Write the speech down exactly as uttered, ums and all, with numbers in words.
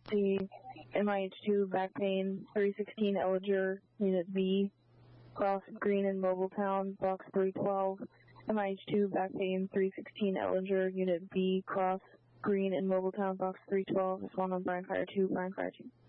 The M I H two back pain, three sixteen Ellinger, Unit B, cross Green and Mobiletown, box three twelve. M I H two back pain, three sixteen Ellinger, Unit B, cross Green and Mobiletown, box three twelve. Respond on Brian Fire two, Brian Fire two.